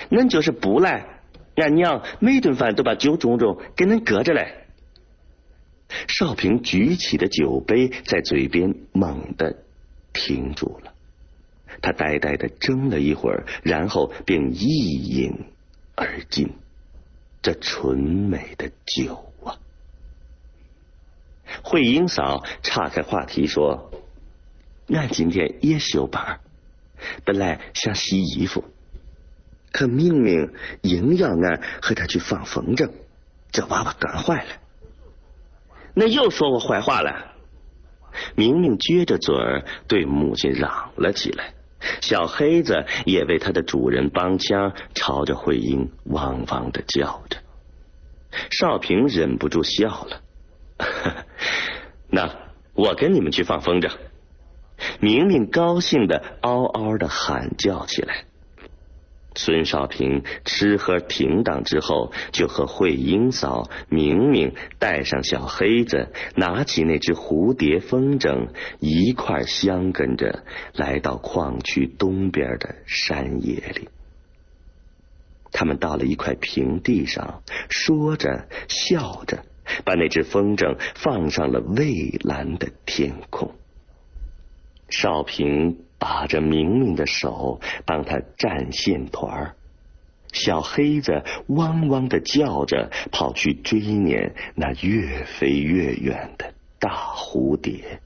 恁就是不来，俺娘每顿饭都把酒盅盅给恁搁着来。少平举起的酒杯在嘴边猛地停住了，他呆呆地怔了一会儿，然后便一饮而尽。这纯美的酒啊！慧英嫂岔开话题说：“俺今天也休班，本来想洗衣服，可明明硬要俺和他去放风筝，这娃娃干坏了。那又说我坏话了。”明明撅着嘴儿对母亲嚷了起来，小黑子也为他的主人帮腔，朝着慧英汪汪地叫着。少平忍不住笑了：“那我跟你们去放风筝。”明明高兴地嗷嗷地喊叫起来。孙少平吃喝停当之后，就和慧英嫂、明明带上小黑子，拿起那只蝴蝶风筝，一块相跟着来到矿区东边的山野里。他们到了一块平地上，说着笑着，把那只风筝放上了蔚蓝的天空。少平把着明明的手帮他站线团，小黑子汪汪地叫着跑去追撵那越飞越远的大蝴蝶。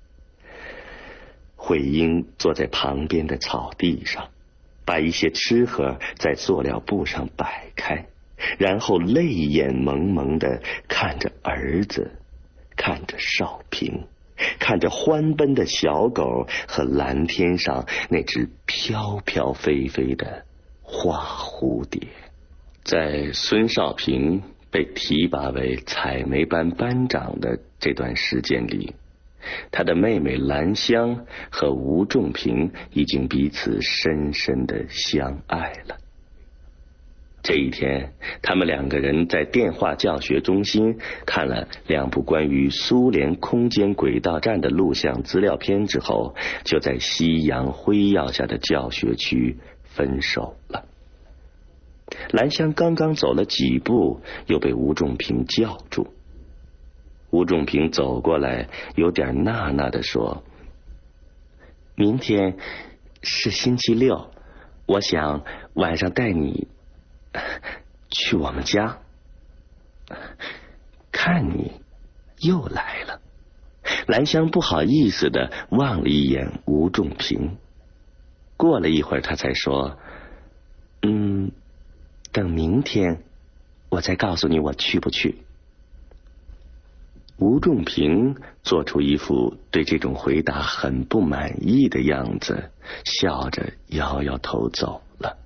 慧英坐在旁边的草地上，把一些吃喝在塑料布上摆开，然后泪眼蒙蒙地看着儿子，看着少平，看着欢奔的小狗和蓝天上那只飘飘飞飞的花蝴蝶。在孙少平被提拔为采煤班班长的这段时间里，他的妹妹兰香和吴仲平已经彼此深深的相爱了。这一天，他们两个人在电话教学中心看了2部关于苏联空间轨道站的录像资料片之后，就在夕阳辉耀下的教学区分手了。兰香刚刚走了几步，又被吴仲平叫住。吴仲平走过来，有点纳纳地说：“明天是星期六，我想晚上带你去我们家。”看你又来了。兰香不好意思地望了一眼吴仲平，过了一会儿他才说：“等明天我再告诉你我去不去。”吴仲平做出一副对这种回答很不满意的样子，笑着摇摇头走了。